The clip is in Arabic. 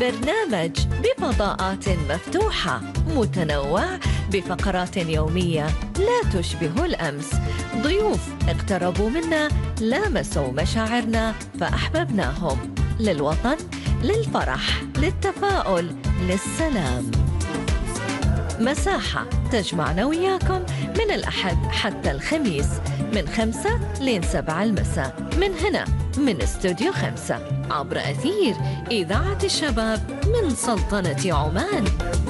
برنامج بفضاءات مفتوحة متنوع بفقرات يومية لا تشبه الأمس. ضيوف اقتربوا منا، لامسوا مشاعرنا فأحببناهم. للوطن، للفرح، للتفاؤل، للسلام. مساحة تجمعنا وياكم من الأحد حتى الخميس من 5 لين 7 المساء من هنا من استوديو 5 عبر أثير إذاعة الشباب من سلطنة عمان.